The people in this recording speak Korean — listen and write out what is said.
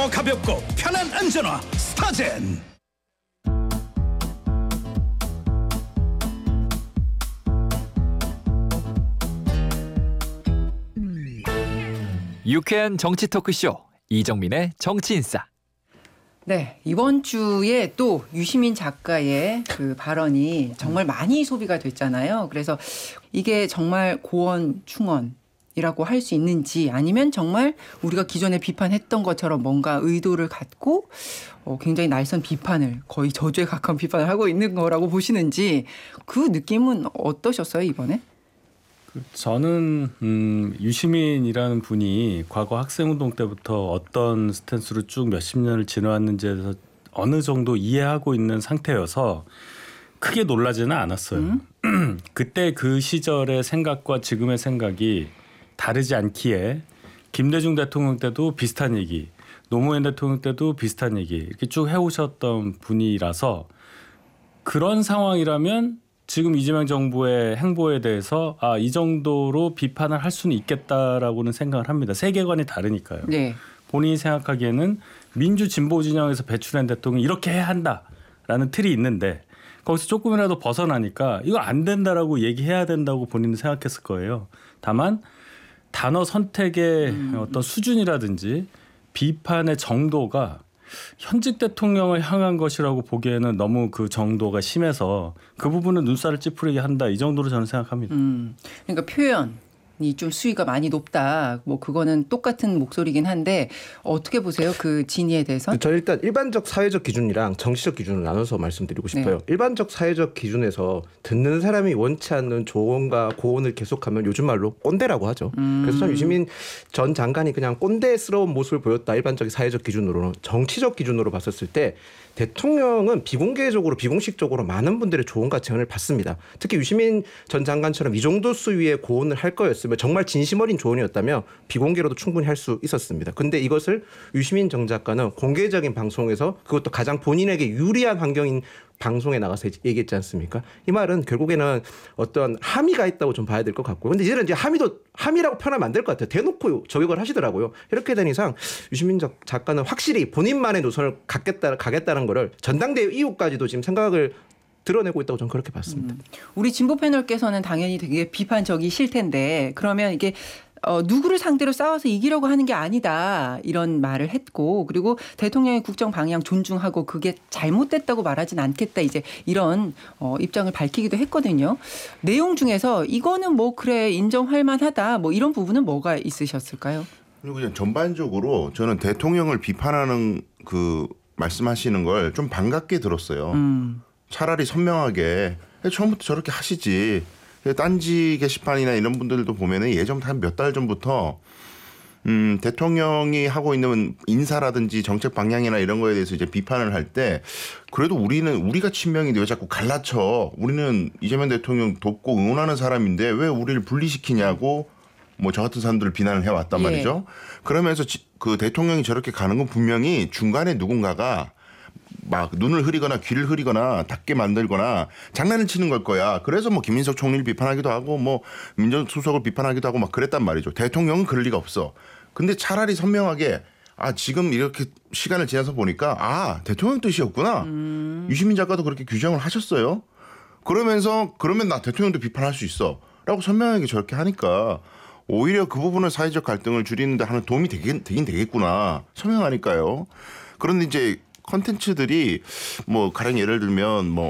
더 가볍고 편한 안전화 스타젠. 유쾌한 정치 토크쇼 이정민의 정치인싸. 네, 이번 주에 또 유시민 작가의 그 발언이 정말 많이 소비가 됐잖아요. 그래서 이게 정말 고언 충언이라고 할 수 있는지, 아니면 정말 우리가 기존에 비판했던 것처럼 뭔가 의도를 갖고 굉장히 날선 비판을, 거의 저주에 가까운 비판을 하고 있는 거라고 보시는지, 그 느낌은 어떠셨어요, 이번에? 저는 유시민이라는 분이 과거 학생운동 때부터 어떤 스탠스로 쭉 몇십 년을 지나왔는지에 대해서 어느 정도 이해하고 있는 상태여서 크게 놀라지는 않았어요. 그때 그 시절의 생각과 지금의 생각이 다르지 않기에 김대중 대통령 때도 비슷한 얘기, 노무현 대통령 때도 비슷한 얘기 이렇게 쭉 해오셨던 분이라서, 그런 상황이라면 지금 이재명 정부의 행보에 대해서 이 정도로 비판을 할 수는 있겠다라고는 생각을 합니다. 세계관이 다르니까요. 네. 본인이 생각하기에는 민주 진보 진영에서 배출한 대통령이 이렇게 해야 한다라는 틀이 있는데, 거기서 조금이라도 벗어나니까 이거 안 된다라고 얘기해야 된다고 본인은 생각했을 거예요. 다만 단어 선택의 어떤 수준이라든지 비판의 정도가 현직 대통령을 향한 것이라고 보기에는 너무 그 정도가 심해서 그 부분은 눈살을 찌푸리게 한다, 이 정도로 저는 생각합니다. 그러니까 표현이 좀 수위가 많이 높다. 뭐 그거는 똑같은 목소리긴 한데 어떻게 보세요? 그 진위에 대해서? 저는 일단 일반적 사회적 기준이랑 정치적 기준을 나눠서 말씀드리고 싶어요. 네. 일반적 사회적 기준에서 듣는 사람이 원치 않는 조언과 고언을 계속하면 요즘 말로 꼰대라고 하죠. 그래서 전 유시민 전 장관이 그냥 꼰대스러운 모습을 보였다, 일반적 사회적 기준으로는. 정치적 기준으로 봤었을 때 대통령은 비공개적으로 비공식적으로 많은 분들의 조언과 제언을 받습니다. 특히 유시민 전 장관처럼 이 정도 수위의 고언을 할 거였으면, 정말 진심 어린 조언이었다면 비공개로도 충분히 할 수 있었습니다. 근데 이것을 유시민 전 작가는 공개적인 방송에서, 그것도 가장 본인에게 유리한 환경인 방송에 나가서 얘기했지 않습니까? 이 말은 결국에는 어떤 함의가 있다고 좀 봐야 될 것 같고요. 근데 이제는 함의라고 표현하면 안 될 것 같아요. 대놓고 저격을 하시더라고요. 이렇게 된 이상 유시민 작가는 확실히 본인만의 노선을 가겠다는 거를 전당대회 이후까지도 지금 생각을 드러내고 있다고 저는 그렇게 봤습니다. 우리 진보 패널께서는 당연히 되게 비판적이실 텐데, 그러면 이게 누구를 상대로 싸워서 이기려고 하는 게 아니다, 이런 말을 했고, 그리고 대통령의 국정 방향 존중하고 그게 잘못됐다고 말하진 않겠다, 이제 이런 입장을 밝히기도 했거든요. 내용 중에서 이거는 뭐 그래 인정할 만하다, 뭐 이런 부분은 뭐가 있으셨을까요? 그리고 그냥 전반적으로 저는 대통령을 비판하는 그 말씀하시는 걸 좀 반갑게 들었어요. 차라리 선명하게 처음부터 저렇게 하시지. 딴지 게시판이나 이런 분들도 보면은 예전부터 한 몇 달 전부터 대통령이 하고 있는 인사라든지 정책 방향이나 이런 거에 대해서 이제 비판을 할 때, 그래도 우리가 친명인데 왜 자꾸 갈라쳐? 우리는 이재명 대통령 돕고 응원하는 사람인데 왜 우리를 분리시키냐고 뭐 저 같은 사람들을 비난을 해왔단 말이죠. 그러면서 그 대통령이 저렇게 가는 건 분명히 중간에 누군가가 막 눈을 흐리거나 귀를 흐리거나 닫게 만들거나 장난을 치는 걸 거야. 그래서 뭐 김민석 총리를 비판하기도 하고 뭐 민정수석을 비판하기도 하고 막 그랬단 말이죠. 대통령은 그럴 리가 없어. 근데 차라리 선명하게 지금 이렇게 시간을 지나서 보니까 대통령 뜻이었구나. 유시민 작가도 그렇게 규정을 하셨어요. 그러면 나 대통령도 비판할 수 있어 라고 선명하게 저렇게 하니까 오히려 그 부분은 사회적 갈등을 줄이는 데 하는 도움이 되긴 되겠구나. 선명하니까요. 그런데 이제 컨텐츠들이 뭐 가령 예를 들면 뭐